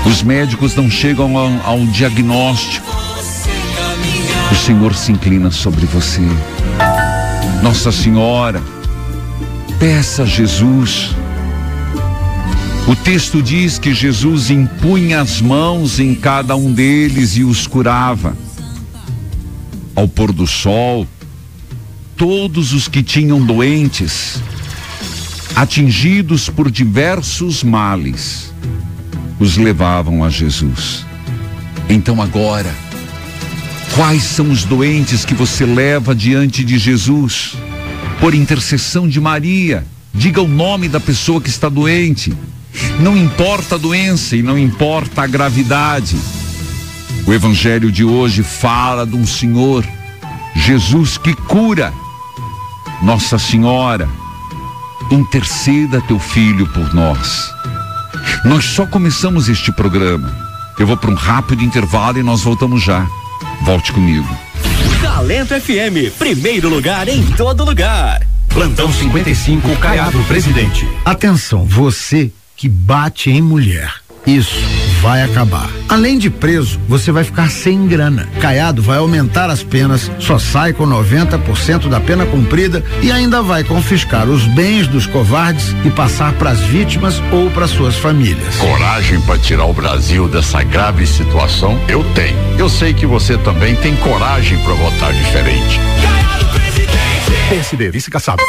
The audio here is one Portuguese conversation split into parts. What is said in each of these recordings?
Os médicos não chegam ao diagnóstico. O Senhor se inclina sobre você. Nossa Senhora, peça a Jesus. O texto diz que Jesus impunha as mãos em cada um deles e os curava. Ao pôr do sol, todos os que tinham doentes, atingidos por diversos males, os levavam a Jesus. Então agora, quais são os doentes que você leva diante de Jesus? Por intercessão de Maria, diga o nome da pessoa que está doente. Não importa a doença e não importa a gravidade. O evangelho de hoje fala de um Senhor, Jesus, que cura. Nossa Senhora, interceda teu filho por nós. Nós só começamos este programa. Eu vou para um rápido intervalo e nós voltamos já. Volte comigo. Talento FM, primeiro lugar em todo lugar. Plantão 55, Caiado Presidente. Atenção, você que bate em mulher. Isso vai acabar. Além de preso, você vai ficar sem grana. Caiado vai aumentar as penas, só sai com 90% da pena cumprida e ainda vai confiscar os bens dos covardes e passar para as vítimas ou para suas famílias. Coragem para tirar o Brasil dessa grave situação? Eu tenho. Eu sei que você também tem coragem para votar diferente. Caiado Presidente. PSD, vice-caçado.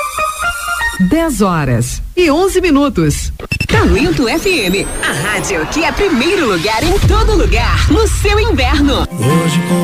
10h11. Talento FM, a rádio que é primeiro lugar em todo lugar, no seu inverno. Hoje